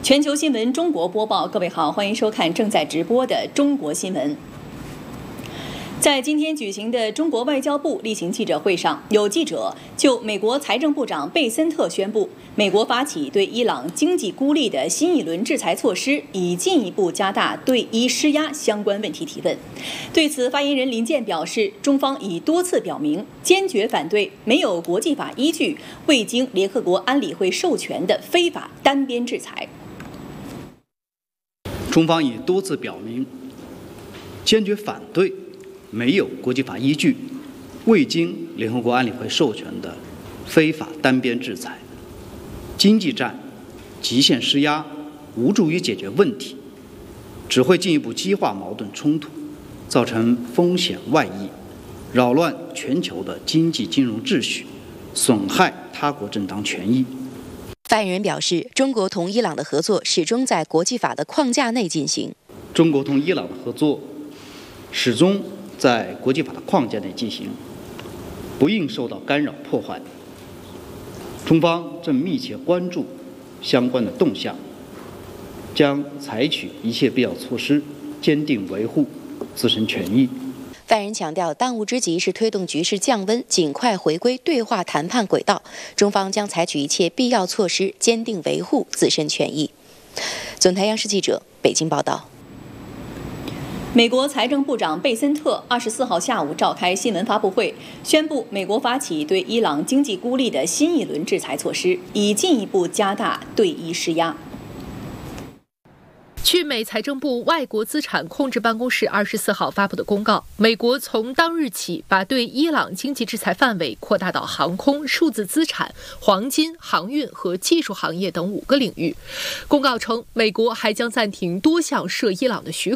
全球新闻中国播报，各位好，欢迎收看正在直播的中国新闻。在今天举行的中国外交部例行记者会上，有记者就美国财政部长贝森特宣布，美国发起对伊朗经济孤立的新一轮制裁措施，以进一步加大对伊施压相关问题提问。对此，发言人林健表示，中方已多次表明坚决反对没有国际法依据、未经联合国安理会授权的非法单边制裁。 中方已多次表明，坚决反对没有国际法依据、未经联合国安理会授权的非法单边制裁。经济战极限施压无助于解决问题，只会进一步激化矛盾冲突，造成风险外溢，扰乱全球的经济金融秩序，损害他国正当权益。 发言人表示，中国同伊朗的合作始终在国际法的框架内进行。 中国同伊朗的合作始终在国际法的框架内进行，不应受到干扰破坏。中方正密切关注相关的动向，将采取一切必要措施，坚定维护自身权益。 发言人强调，当务之急是推动局势降温，尽快回归对话谈判轨道。中方将采取一切必要措施，坚定维护自身权益。总台央视记者北京报道。 美国财政部长贝森特24号下午召开新闻发布会，宣布美国发起对伊朗经济孤立的新一轮制裁措施，以进一步加大对伊施压。 据美财政部外国资产控制办公室24号发布的公告，美国从当日起把对伊朗经济制裁范围扩大到航空、数字资产、黄金、航运和技术行业等5个领域。公告称，美国还将暂停多项涉伊朗的许